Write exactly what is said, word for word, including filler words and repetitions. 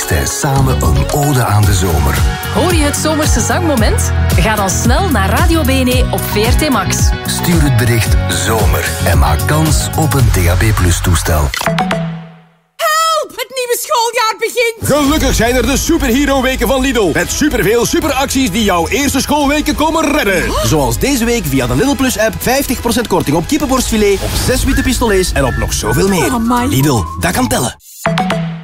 Stijn samen een ode aan de zomer. Hoor je het zomerse zangmoment? Ga dan snel naar Radio B N E op V R T Max. Stuur het bericht zomer en maak kans op een D A B plus toestel. Het nieuwe schooljaar begint! Gelukkig zijn er de Superhero-weken van Lidl. Met superveel superacties die jouw eerste schoolweken komen redden. Zoals deze week via de Lidl Plus-app vijftig procent korting op kippenborstfilet, op zes witte pistolets en op nog zoveel meer. Oh, Lidl, dat kan tellen.